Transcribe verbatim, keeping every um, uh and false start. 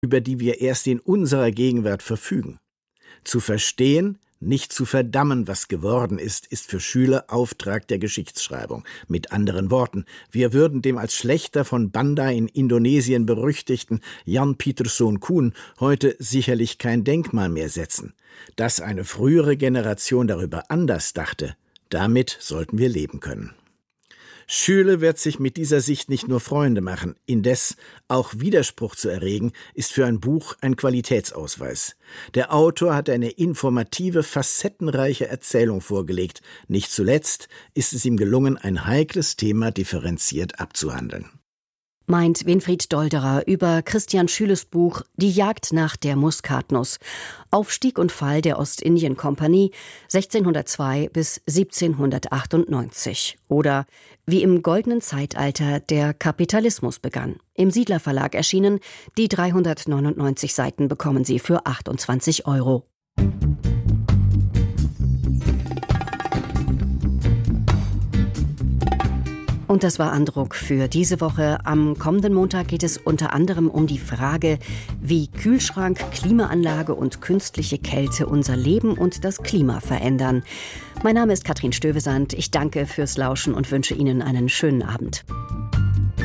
über die wir erst in unserer Gegenwart verfügen. Zu verstehen, nicht zu verdammen, was geworden ist, ist für Schüler Auftrag der Geschichtsschreibung. Mit anderen Worten, wir würden dem als Schlächter von Banda in Indonesien berüchtigten Jan Pieterszoon Koen heute sicherlich kein Denkmal mehr setzen. Dass eine frühere Generation darüber anders dachte, damit sollten wir leben können. Schüle wird sich mit dieser Sicht nicht nur Freunde machen, indes auch Widerspruch zu erregen, ist für ein Buch ein Qualitätsausweis. Der Autor hat eine informative, facettenreiche Erzählung vorgelegt. Nicht zuletzt ist es ihm gelungen, ein heikles Thema differenziert abzuhandeln. Meint Winfried Dolderer über Christian Schüles Buch Die Jagd nach der Muskatnuss. Aufstieg und Fall der Ostindien-Kompanie sechzehnhundertzwei bis siebzehnhundertachtundneunzig. Oder Wie im goldenen Zeitalter der Kapitalismus begann. Im Siedler Verlag erschienen. Die dreihundertneunundneunzig Seiten bekommen Sie für achtundzwanzig Euro. Und das war Andruck für diese Woche. Am kommenden Montag geht es unter anderem um die Frage, wie Kühlschrank, Klimaanlage und künstliche Kälte unser Leben und das Klima verändern. Mein Name ist Katrin Stövesand. Ich danke fürs Lauschen und wünsche Ihnen einen schönen Abend.